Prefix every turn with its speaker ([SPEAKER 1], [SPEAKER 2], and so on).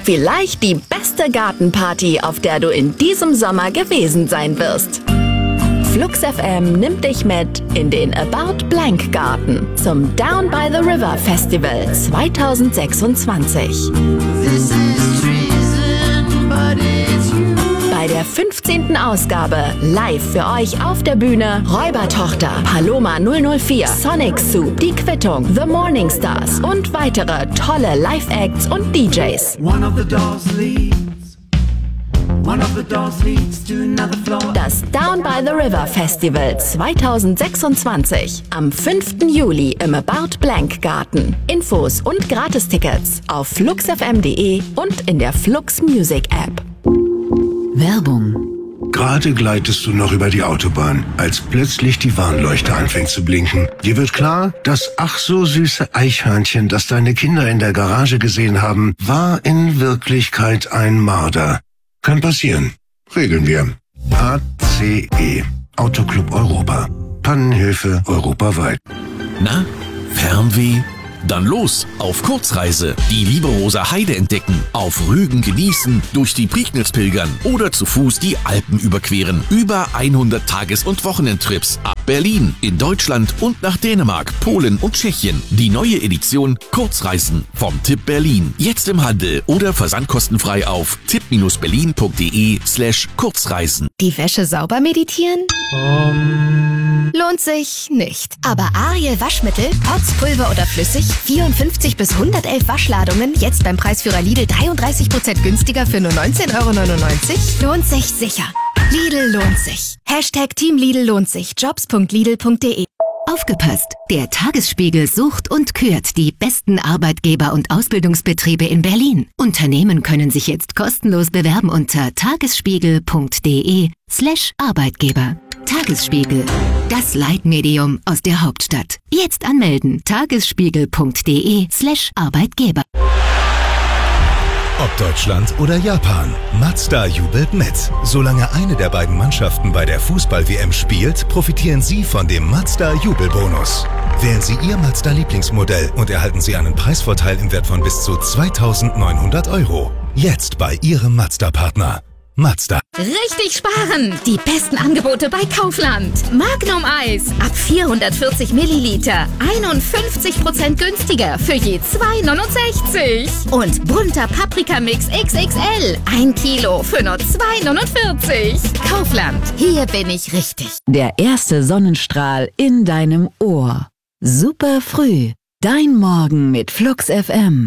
[SPEAKER 1] Vielleicht die beste Gartenparty, auf der du in diesem Sommer gewesen sein wirst. Flux FM nimmt dich mit in den About Blank Garten zum Down by the River Festival 2026. Bei der 15. Ausgabe live für euch auf der Bühne Räubertochter, Paloma 004, Sonic Soup, Die Quittung, The Morning Stars und weitere tolle Live-Acts und DJs. Das Down by the River Festival 2026 am 5. Juli im About Blank Garten. Infos und Gratistickets auf fluxfm.de und in der Flux Music App.
[SPEAKER 2] Werbung.
[SPEAKER 3] Gerade gleitest du noch über die Autobahn, als plötzlich die Warnleuchte anfängt zu blinken. Dir wird klar, das ach so süße Eichhörnchen, das deine Kinder in der Garage gesehen haben, war in Wirklichkeit ein Marder. Kann passieren. Regeln wir. ACE. Autoclub Europa. Pannenhilfe europaweit.
[SPEAKER 4] Na, Fernweh? Dann los, auf Kurzreise. Die Lieberoser Heide entdecken, auf Rügen genießen, durch die Prignitz pilgern oder zu Fuß die Alpen überqueren. Über 100 Tages- und Wochenendtrips ab Berlin, in Deutschland und nach Dänemark, Polen und Tschechien. Die neue Edition Kurzreisen vom Tipp Berlin. Jetzt im Handel oder versandkostenfrei auf tipp-berlin.de/Kurzreisen.
[SPEAKER 5] Die Wäsche sauber meditieren? Lohnt sich nicht. Aber Ariel Waschmittel, Pots, Pulver oder flüssig, 54 bis 111 Waschladungen, jetzt beim Preisführer Lidl 33% günstiger für nur 19,99 €? Lohnt sich sicher. Lidl lohnt sich. Team Lidl lohnt sich. Jobs.lidl.de.
[SPEAKER 2] Aufgepasst! Der Tagesspiegel sucht und kürt die besten Arbeitgeber und Ausbildungsbetriebe in Berlin. Unternehmen können sich jetzt kostenlos bewerben unter tagesspiegel.de/Arbeitgeber. Tagesspiegel, das Leitmedium aus der Hauptstadt. Jetzt anmelden. tagesspiegel.de/Arbeitgeber.
[SPEAKER 6] Ob Deutschland oder Japan, Mazda jubelt mit. Solange eine der beiden Mannschaften bei der Fußball-WM spielt, profitieren Sie von dem Mazda-Jubelbonus. Wählen Sie Ihr Mazda-Lieblingsmodell und erhalten Sie einen Preisvorteil im Wert von bis zu 2.900 €. Jetzt bei Ihrem Mazda-Partner. Mazda.
[SPEAKER 5] Richtig sparen! Die besten Angebote bei Kaufland. Magnum Eis ab 440 Milliliter. 51% günstiger für je 2,69 €. Und bunter Paprikamix XXL. 1 Kilo für nur 2,49 €. Kaufland. Hier bin ich richtig.
[SPEAKER 2] Der erste Sonnenstrahl in deinem Ohr. Super früh. Dein Morgen mit Flux FM.